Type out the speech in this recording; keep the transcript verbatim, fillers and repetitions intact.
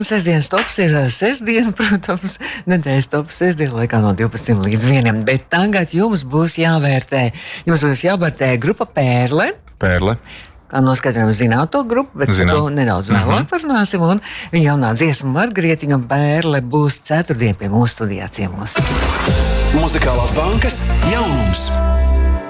Sestdienas tops ir sestdiena, protams, nedēļas tops sestdiena laikā no divpadsmitiem līdz vienam, bet tagad jums būs jāvērtē, jums būs jāvērtē grupa Pērle. Pērle. Kā noskaidrojam zināt to grupu, bet Zinām. to nedaudz vēlāk mm-hmm. parunāsim, un viņa jaunā dziesma Margarietiņa Pērle būs ceturtdien pie mūsu studijā ciemos. Muzikālās bankas jaunums.